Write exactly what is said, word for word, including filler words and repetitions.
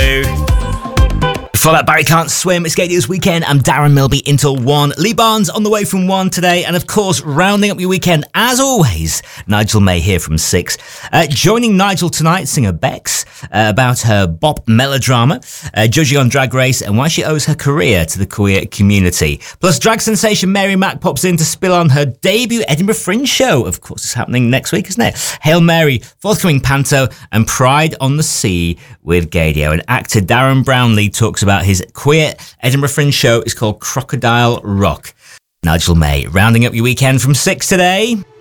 you. Before that, Barry Can't Swim. It's Gadio's Weekend. I'm Darren Milby until one. Lee Barnes on the way from one today. And of course, rounding up your weekend, as always, Nigel May here from six. Uh, joining Nigel tonight, singer Bex, uh, about her bop melodrama, uh, judging on Drag Race and why she owes her career to the queer community. Plus, drag sensation Mary Mack pops in to spill on her debut Edinburgh Fringe show. Of course, it's happening next week, isn't it? Hail Mary, forthcoming panto, and Pride on the Sea with Gadio. And actor Darren Brownlee talks about his queer Edinburgh Fringe show. It's called Crocodile Rock. Nigel May, rounding up your weekend from six today.